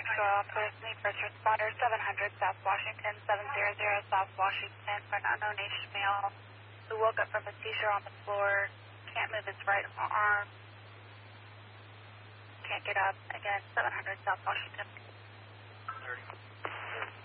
Maxwell, please meet first responder 700 South Washington, 700 South Washington for an unknown Asian male who woke up from a seizure on the floor, can't move his right arm, can't get up. Again, 700 South Washington.